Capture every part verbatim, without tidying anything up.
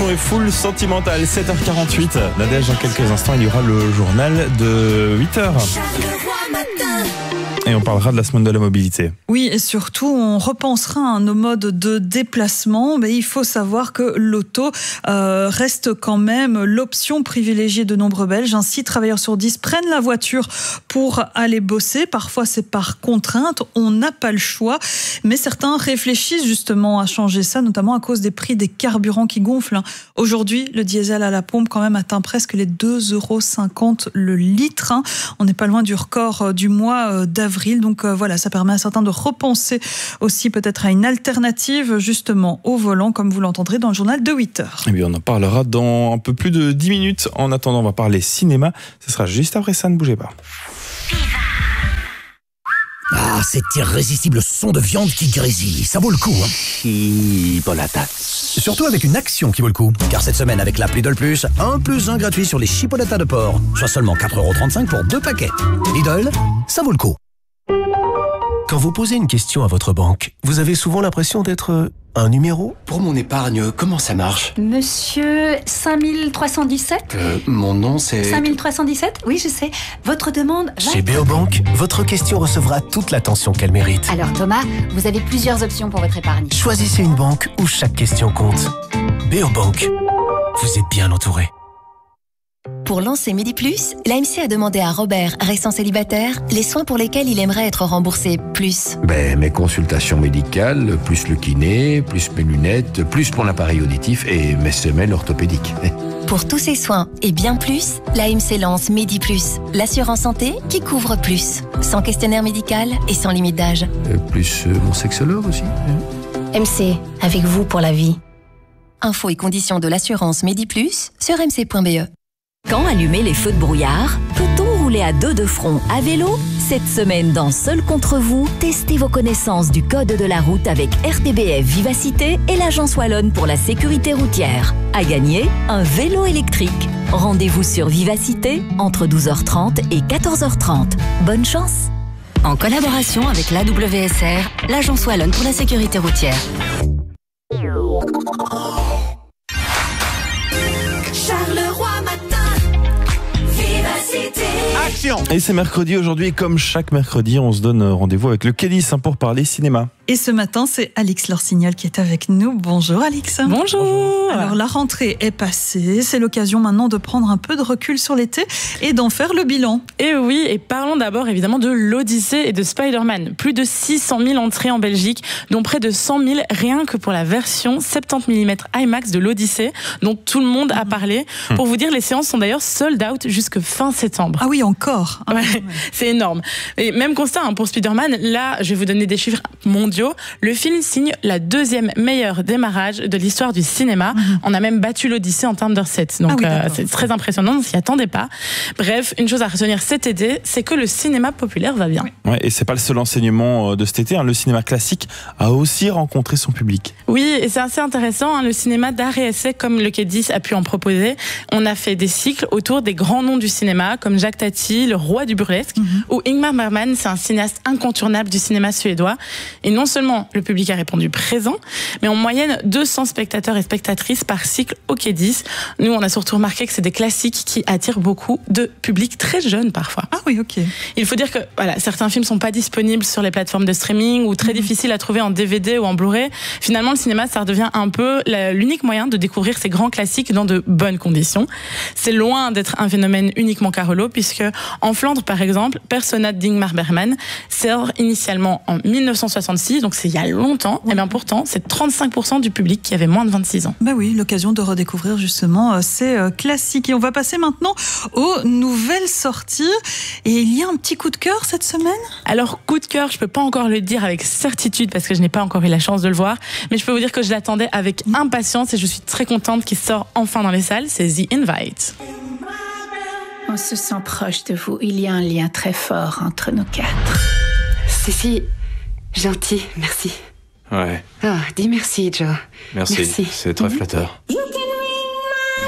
l'émission est full sentimentale. sept heures quarante-huit. Nadège, dans quelques instants, il y aura le journal de huit heures. Et on parlera de la semaine de la mobilité. Oui, et surtout, on repensera à nos modes de déplacement. Mais il faut savoir que l'auto euh, reste quand même l'option privilégiée de nombreux Belges. Ainsi, travailleurs sur dix prennent la voiture pour aller bosser. Parfois, c'est par contrainte. On n'a pas le choix. Mais certains réfléchissent justement à changer ça, notamment à cause des prix des carburants qui gonflent. Aujourd'hui, le diesel à la pompe quand même atteint presque les deux euros cinquante le litre. On n'est pas loin du record du mois d'avril. Donc euh, voilà, ça permet à certains de repenser aussi peut-être à une alternative justement au volant, comme vous l'entendrez dans le journal de huit heures. Et bien on en parlera dans un peu plus de dix minutes. En attendant, on va parler cinéma. Ce sera juste après ça, ne bougez pas. Ah, cet irrésistible son de viande qui grésille, ça vaut le coup, hein. Chipolata. Surtout avec une action qui vaut le coup. Car cette semaine, avec l'appli Lidl Plus, un plus un gratuit sur les chipolatas de porc. Soit seulement quatre euros trente-cinq pour deux paquets. Lidl, ça vaut le coup. Quand vous posez une question à votre banque, vous avez souvent l'impression d'être un numéro ? Pour mon épargne, comment ça marche ? Monsieur cinq mille trois cent dix-sept ? Euh, mon nom c'est... cinq mille trois cent dix-sept ? Oui, je sais. Votre demande va... Chez Beobank, votre question recevra toute l'attention qu'elle mérite. Alors Thomas, vous avez plusieurs options pour votre épargne. Choisissez une banque où chaque question compte. Beobank, vous êtes bien entouré. Pour lancer Midi Plus, l'A M C a demandé à Robert, restant célibataire, les soins pour lesquels il aimerait être remboursé plus. Ben, mes consultations médicales, plus le kiné, plus mes lunettes, plus mon appareil auditif et mes semelles orthopédiques. Pour tous ces soins et bien plus, l'A M C lance Midi Plus, l'assurance santé qui couvre plus. Sans questionnaire médical et sans limite d'âge. Euh, plus euh, mon sexologue aussi. M C, avec vous pour la vie. Infos et conditions de l'assurance Midi Plus sur m c point b e. Quand allumer les feux de brouillard, peut-on rouler à deux de front à vélo ? Cette semaine, dans Seul contre vous, testez vos connaissances du code de la route avec R T B F Vivacité et l'Agence Wallonne pour la sécurité routière. À gagner, un vélo électrique. Rendez-vous sur Vivacité entre douze heures trente et quatorze heures trente. Bonne chance ! En collaboration avec l'A W S R, l'Agence Wallonne pour la sécurité routière. Et c'est mercredi aujourd'hui, et comme chaque mercredi, on se donne rendez-vous avec le Kédis pour parler cinéma. Et ce matin, c'est Alix Lorsignol qui est avec nous. Bonjour Alix. Bonjour. Bonjour. Alors la rentrée est passée, c'est l'occasion maintenant de prendre un peu de recul sur l'été et d'en faire le bilan. Et oui, et parlons d'abord évidemment de l'Odyssée et de Spider-Man. Plus de six cent mille entrées en Belgique, dont près de cent mille rien que pour la version soixante-dix millimètres IMAX de l'Odyssée, dont tout le monde a parlé. Mmh. Pour vous dire, les séances sont d'ailleurs sold out jusque fin septembre. Ah oui, encore. Ouais, ouais. C'est énorme. Et même constat hein, pour Spider-Man, là, je vais vous donner des chiffres mondiaux. Le film signe la deuxième meilleure démarrage de l'histoire du cinéma. Mmh. On a même battu l'Odyssée en termes de recettes. Donc, ah oui, euh, c'est très impressionnant, on s'y attendait pas. Bref, une chose à retenir cet été, c'est que le cinéma populaire va bien. Oui. Ouais, et c'est pas le seul enseignement de cet été. Hein. Le cinéma classique a aussi rencontré son public. Oui, et c'est assez intéressant. Hein. Le cinéma d'art et essai, comme le Kédis a pu en proposer, on a fait des cycles autour des grands noms du cinéma, comme Jacques Tati, le roi du burlesque, mmh. ou Ingmar Bergman, c'est un cinéaste incontournable du cinéma suédois. Et non seulement le public a répondu présent, mais en moyenne deux cents spectateurs et spectatrices par cycle au Kédis. Nous, on a surtout remarqué que c'est des classiques qui attirent beaucoup de publics très jeunes parfois. Ah oui, ok. Il faut dire que voilà, certains films sont pas disponibles sur les plateformes de streaming ou très mmh. difficiles à trouver en D V D ou en Blu-ray. Finalement, le cinéma, ça redevient un peu l'unique moyen de découvrir ces grands classiques dans de bonnes conditions. C'est loin d'être un phénomène uniquement Carolo, puisque en Flandre, par exemple, Persona d'Ingmar Bergman sort initialement en mille neuf cent soixante-six, donc c'est il y a longtemps. Ouais. Et bien pourtant, c'est trente-cinq pour cent du public qui avait moins de vingt-six ans. Ben oui, l'occasion de redécouvrir justement ces classiques. Et on va passer maintenant aux nouvelles sorties. Et il y a un petit coup de cœur cette semaine ? Alors, coup de cœur, je peux pas encore le dire avec certitude parce que je n'ai pas encore eu la chance de le voir. Mais je peux vous dire que je l'attendais avec impatience et je suis très contente qu'il sort enfin dans les salles. C'est The Invite. On se sent proche de vous. Il y a un lien très fort entre nous quatre. C'est si gentil, merci. Ouais. Oh, dis merci, Joe. Merci, merci. C'est très mm-hmm. flatteur.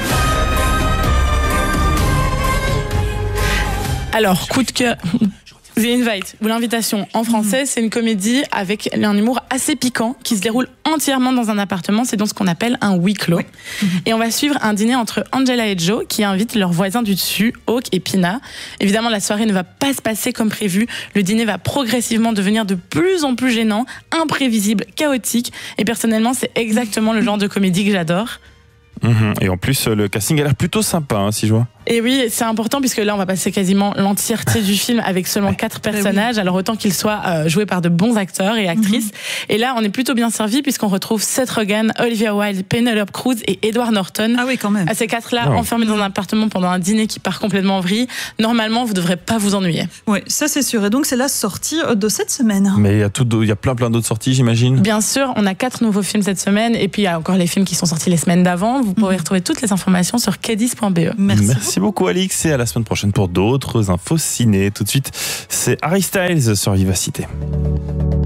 Alors, coup de cœur... The Invite, ou L'invitation. En français, c'est une comédie avec un humour assez piquant qui se déroule entièrement dans un appartement. C'est donc ce qu'on appelle un huis clos. Oui. Et on va suivre un dîner entre Angela et Joe qui invitent leurs voisins du dessus, Hawk et Pina. Évidemment, la soirée ne va pas se passer comme prévu. Le dîner va progressivement devenir de plus en plus gênant, imprévisible, chaotique. Et personnellement, c'est exactement le genre de comédie que j'adore. Mmh. Et en plus, le casting a l'air plutôt sympa, hein, si je vois. Et oui, c'est important puisque là, on va passer quasiment l'entièreté du film avec seulement quatre personnages. Oui. Alors autant qu'ils soient euh, joués par de bons acteurs et actrices. Mm-hmm. Et là, on est plutôt bien servi puisqu'on retrouve Seth Rogen, Olivia Wilde, Penelope Cruz et Edward Norton. Ah oui, quand même. À ces quatre-là, oh. enfermés dans un appartement pendant un dîner qui part complètement en vrille. Normalement, vous ne devrez pas vous ennuyer. Oui, ça c'est sûr. Et donc, c'est la sortie de cette semaine. Mais il y a, tout, il y a plein, plein d'autres sorties, j'imagine. Bien sûr, on a quatre nouveaux films cette semaine. Et puis, il y a encore les films qui sont sortis les semaines d'avant. Vous pourrez mm-hmm. retrouver toutes les informations sur kedis point b e. Merci. Merci beaucoup, Alix. Et à la semaine prochaine pour d'autres infos ciné. Tout de suite, c'est Harry Styles sur Vivacité.